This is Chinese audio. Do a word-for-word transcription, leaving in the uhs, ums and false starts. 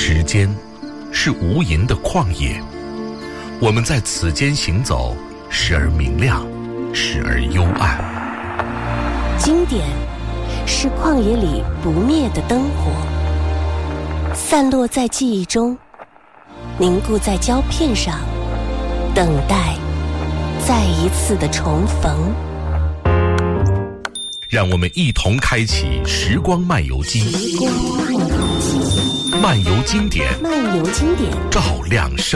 时间是无垠的旷野，我们在此间行走，时而明亮，时而幽暗。 经典是旷野里不灭的灯火，散落在记忆中，凝固在胶片上，等待再一次的重逢。 让我们一同开启时光漫游记， 时光漫游记， 漫游经典， 漫游经典， 照亮生